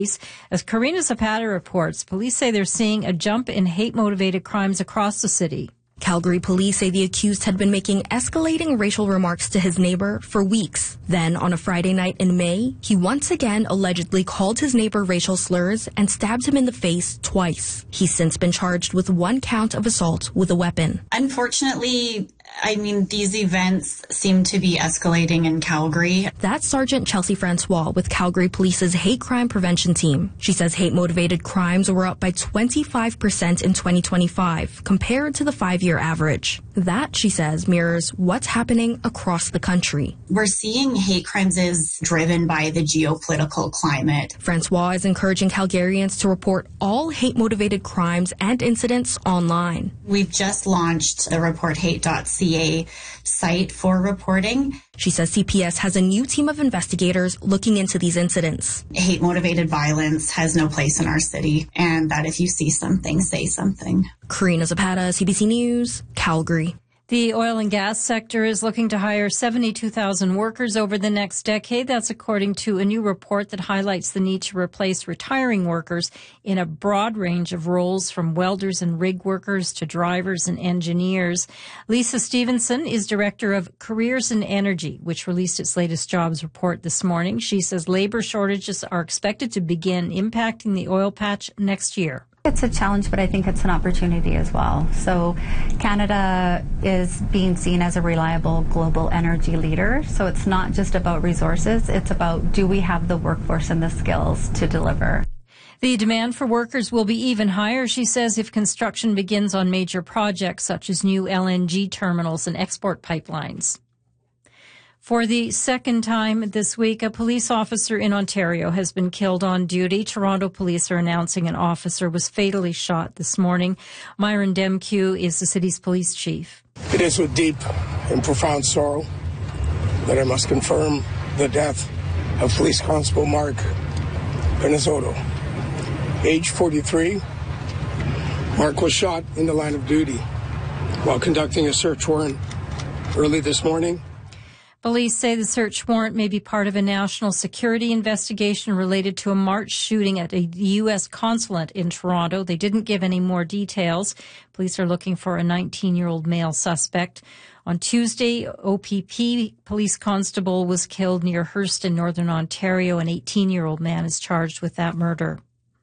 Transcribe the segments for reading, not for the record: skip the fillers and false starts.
As Karina Zapata reports, police say they're seeing a jump in hate-motivated crimes across the city. Calgary police say the accused had been making escalating racial remarks to his neighbor for weeks. Then, on a Friday night in May, he once again allegedly called his neighbor racial slurs and stabbed him in the face twice. He's since been charged with 1 count of assault with a weapon. Unfortunately, these events seem to be escalating in Calgary. That's Sergeant Chelsea Francois with Calgary Police's hate crime prevention team. She says hate-motivated crimes were up by 25% in 2025 compared to the 5-year average. That, she says, mirrors what's happening across the country. We're seeing hate crimes is driven by the geopolitical climate. Francois is encouraging Calgarians to report all hate-motivated crimes and incidents online. We've just launched the reporthate.ca site for reporting. She says CPS has a new team of investigators looking into these incidents. Hate-motivated violence has no place in our city, and that if you see something, say something. Karina Zapata, CBC News, Calgary. The oil and gas sector is looking to hire 72,000 workers over the next decade. That's according to a new report that highlights the need to replace retiring workers in a broad range of roles, from welders and rig workers to drivers and engineers. Lisa Stevenson is director of Careers in Energy, which released its latest jobs report this morning. She says labor shortages are expected to begin impacting the oil patch next year. It's a challenge, but I think it's an opportunity as well. So Canada is being seen as a reliable global energy leader. So it's not just about resources. It's about, do we have the workforce and the skills to deliver? The demand for workers will be even higher, she says, if construction begins on major projects such as new LNG terminals and export pipelines. For the second time this week, a police officer in Ontario has been killed on duty. Toronto police are announcing an officer was fatally shot this morning. Myron Demkew is the city's police chief. It is with deep and profound sorrow that I must confirm the death of Police Constable Mark Pinizzotto. Age 43, Mark was shot in the line of duty while conducting a search warrant early this morning. Police say the search warrant may be part of a national security investigation related to a March shooting at a U.S. consulate in Toronto. They didn't give any more details. Police are looking for a 19-year-old male suspect. On Tuesday, OPP police constable was killed near Hearst in Northern Ontario. An 18-year-old man is charged with that murder.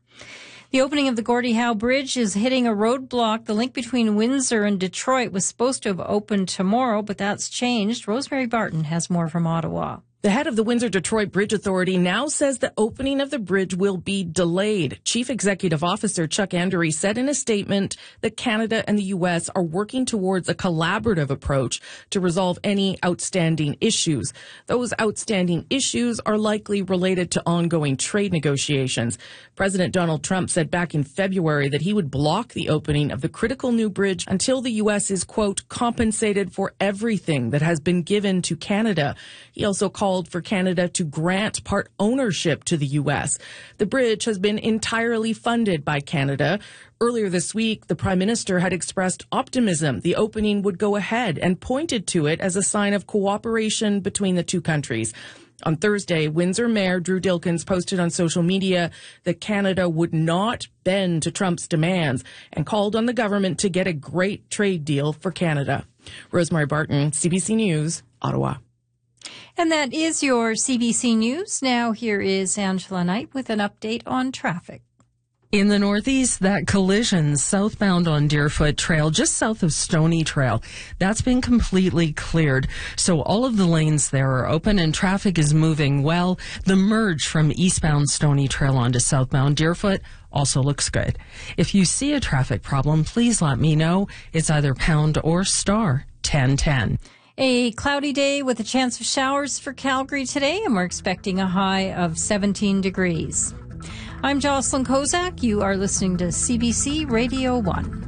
The opening of the Gordie Howe Bridge is hitting a roadblock. The link between Windsor and Detroit was supposed to have opened tomorrow, but that's changed. Rosemary Barton has more from Ottawa. The head of the Windsor-Detroit Bridge Authority now says the opening of the bridge will be delayed. Chief Executive Officer Chuck Andery said in a statement that Canada and the U.S. are working towards a collaborative approach to resolve any outstanding issues. Those outstanding issues are likely related to ongoing trade negotiations. President Donald Trump said back in February that he would block the opening of the critical new bridge until the U.S. is, quote, compensated for everything that has been given to Canada. He also called for Canada to grant part ownership to the U.S. The bridge has been entirely funded by Canada. Earlier this week, the Prime Minister had expressed optimism the opening would go ahead and pointed to it as a sign of cooperation between the two countries. On Thursday, Windsor Mayor Drew Dilkens posted on social media that Canada would not bend to Trump's demands and called on the government to get a great trade deal for Canada. Rosemary Barton, CBC News, Ottawa. And that is your CBC News. Now here is Angela Knight with an update on traffic. In the Northeast, that collision southbound on Deerfoot Trail, just south of Stony Trail, that's been completely cleared. So all of the lanes there are open and traffic is moving well. The merge from eastbound Stony Trail onto southbound Deerfoot also looks good. If you see a traffic problem, please let me know. It's either pound or star 1010. A cloudy day with a chance of showers for Calgary today, and we're expecting a high of 17 degrees. I'm Jocelyn Kozak. You are listening to CBC Radio 1.